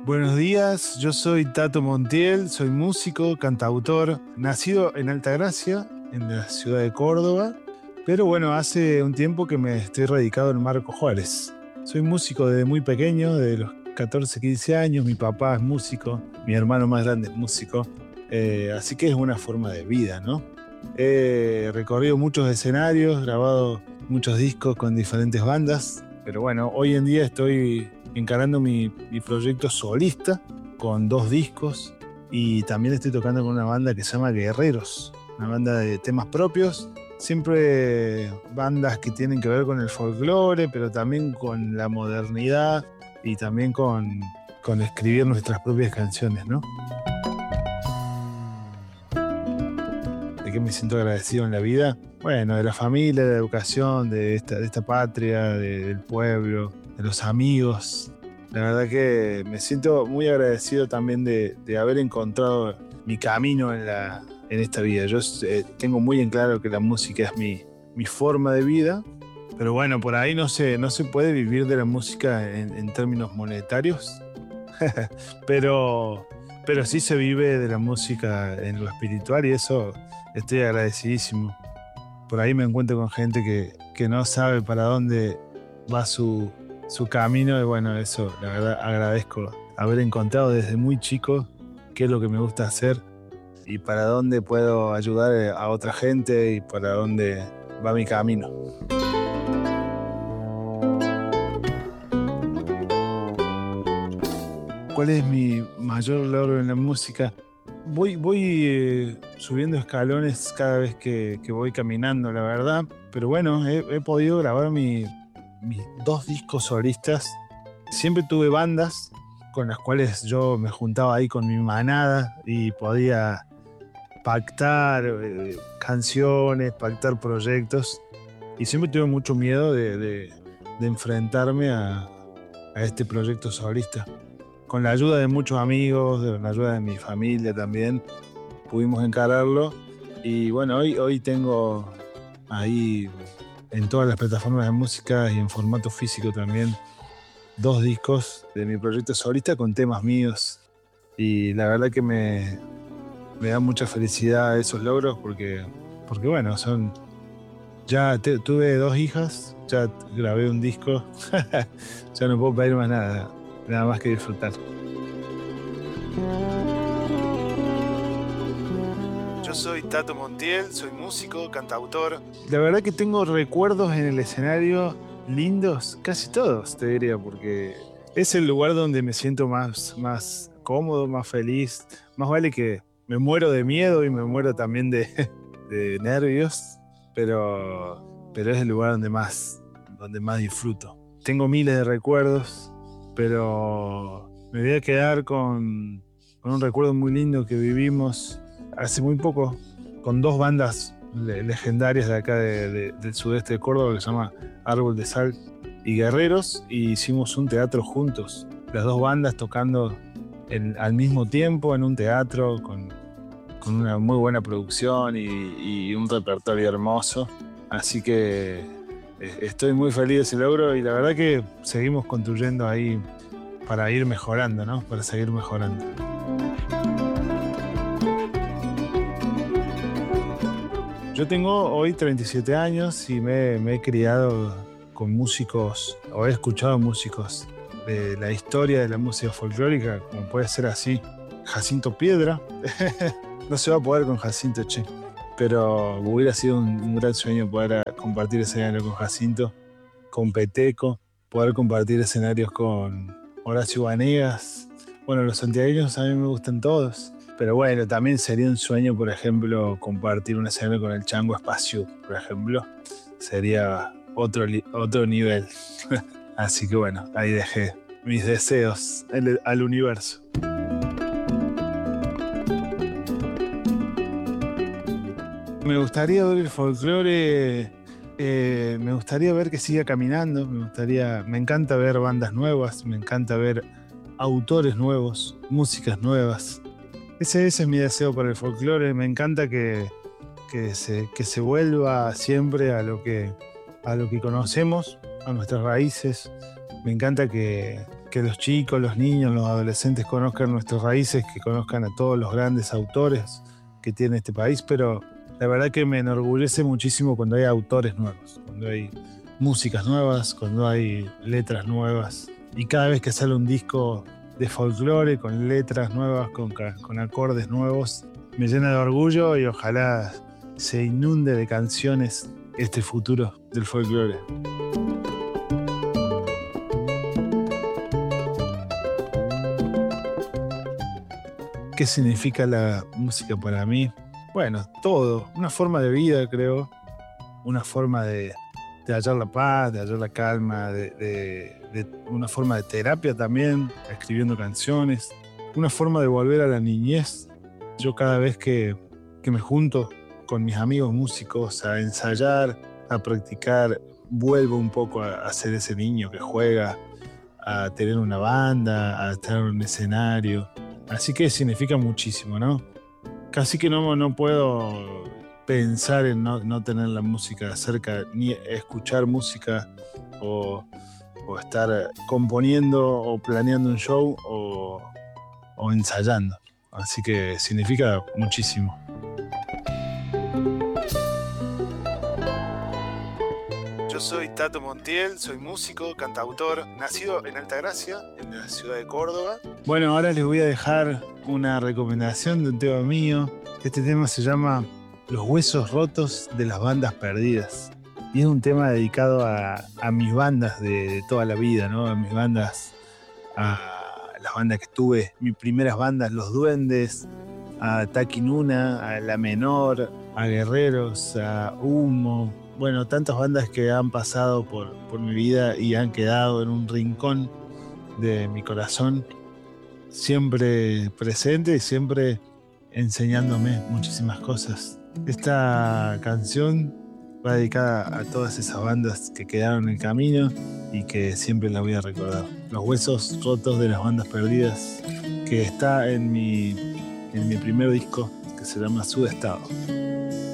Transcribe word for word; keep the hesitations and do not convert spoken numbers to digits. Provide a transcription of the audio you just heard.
Buenos días, yo soy Tato Montiel, soy músico, cantautor, nacido en Altagracia, en la ciudad de Córdoba, pero bueno, hace un tiempo que me estoy radicado en Marcos Juárez. Soy músico desde muy pequeño, desde los catorce, quince años, mi papá es músico, mi hermano más grande es músico, eh, así que es una forma de vida, ¿no? He recorrido muchos escenarios, grabado muchos discos con diferentes bandas, pero bueno, hoy en día estoy encarando mi, mi proyecto solista con dos discos y también estoy tocando con una banda que se llama Guerreros, una banda de temas propios, siempre bandas que tienen que ver con el folclore, pero también con la modernidad y también con, con escribir nuestras propias canciones, ¿no? ¿De qué me siento agradecido en la vida? Bueno, de la familia, de la educación, de esta, de esta patria, de, del pueblo, de los amigos. La verdad que me siento muy agradecido también de, de haber encontrado mi camino en, la, en esta vida. Yo eh, tengo muy en claro que la música es mi, mi forma de vida, pero bueno, por ahí no se, no se puede vivir de la música en, en términos monetarios, pero, pero sí se vive de la música en lo espiritual y eso estoy agradecidísimo. Por ahí me encuentro con gente que, que no sabe para dónde va su, su camino y bueno, eso la verdad agradezco haber encontrado desde muy chico qué es lo que me gusta hacer y para dónde puedo ayudar a otra gente y para dónde va mi camino. ¿Cuál es mi mayor logro en la música? Voy, voy eh, subiendo escalones cada vez que, que voy caminando, la verdad. Pero bueno, he, he podido grabar mi, mis dos discos solistas. Siempre tuve bandas con las cuales yo me juntaba ahí con mi manada y podía pactar eh, canciones, pactar proyectos. Y siempre tuve mucho miedo de, de, de enfrentarme a, a este proyecto solista. Con la ayuda de muchos amigos, con la ayuda de mi familia también, pudimos encararlo. Y bueno, hoy, hoy tengo ahí en todas las plataformas de música y en formato físico también dos discos de mi proyecto solista con temas míos. Y la verdad que me, me da mucha felicidad esos logros porque, porque bueno, son... Ya te, tuve dos hijas, ya grabé un disco, ya no puedo pedir más nada. Nada más que disfrutar. Yo soy Tato Montiel, soy músico, cantautor. La verdad que tengo recuerdos en el escenario lindos, casi todos, te diría, porque es el lugar donde me siento más, más cómodo, más feliz. Más vale que me muero de miedo y me muero también de, de nervios, pero, pero es el lugar donde más, donde más disfruto. Tengo miles de recuerdos, pero me voy a quedar con, con un recuerdo muy lindo que vivimos hace muy poco con dos bandas le- legendarias de acá de, de, del sudeste de Córdoba que se llama Árbol de Sal y Guerreros, y hicimos un teatro juntos, las dos bandas tocando en, al mismo tiempo en un teatro con, con una muy buena producción y, y un repertorio hermoso, así que estoy muy feliz de ese logro y la verdad que seguimos construyendo ahí para ir mejorando, ¿no? Para seguir mejorando. Yo tengo hoy treinta y siete años y me, me he criado con músicos, o he escuchado músicos de la historia de la música folclórica, como puede ser así, Jacinto Piedra. No se va a poder con Jacinto, che. Pero hubiera sido un, un gran sueño poder compartir escenario con Jacinto, con Peteco, poder compartir escenarios con Horacio Vanegas. Bueno, los santiagueños a mí me gustan todos, pero bueno, también sería un sueño, por ejemplo, compartir un escenario con el Chango Espacio, por ejemplo. Sería otro, otro nivel. Así que bueno, ahí dejé mis deseos al, al universo. Me gustaría ver el folclore, eh, me gustaría ver que siga caminando, me gustaría, me encanta ver bandas nuevas, me encanta ver autores nuevos, músicas nuevas. Ese, ese es mi deseo para el folclore, me encanta que, que, se, que se vuelva siempre a lo que, a lo que conocemos, a nuestras raíces. Me encanta que, que los chicos, los niños, los adolescentes conozcan nuestras raíces, que conozcan a todos los grandes autores que tiene este país, pero la verdad que me enorgullece muchísimo cuando hay autores nuevos, cuando hay músicas nuevas, cuando hay letras nuevas. Y cada vez que sale un disco de folclore con letras nuevas, con, con acordes nuevos, me llena de orgullo y ojalá se inunde de canciones este futuro del folclore. ¿Qué significa la música para mí? Bueno, todo. Una forma de vida, creo. Una forma de, de hallar la paz, de hallar la calma, de, de, de una forma de terapia también, escribiendo canciones. Una forma de volver a la niñez. Yo cada vez que, que me junto con mis amigos músicos a ensayar, a practicar, vuelvo un poco a, a ser ese niño que juega, a tener una banda, a estar en un escenario. Así que significa muchísimo, ¿no? Casi que no, no puedo pensar en no, no tener la música cerca, ni escuchar música o, o estar componiendo o planeando un show o, o ensayando. Así que significa muchísimo. Yo soy Tato Montiel, soy músico, cantautor, nacido en Altagracia, en la ciudad de Córdoba. Bueno, ahora les voy a dejar una recomendación de un tema mío. Este tema se llama Los huesos rotos de las bandas perdidas. Y es un tema dedicado a, a mis bandas de, de toda la vida, ¿no? A mis bandas, a las bandas que tuve, mis primeras bandas, Los Duendes, a Taki Nuna, a La Menor, a Guerreros, a Humo. Bueno, tantas bandas que han pasado por, por mi vida y han quedado en un rincón de mi corazón, siempre presente y siempre enseñándome muchísimas cosas. Esta canción va dedicada a todas esas bandas que quedaron en el camino y que siempre las voy a recordar. Los huesos rotos de las bandas perdidas, que está en mi, en mi primer disco, que se llama Sudestado.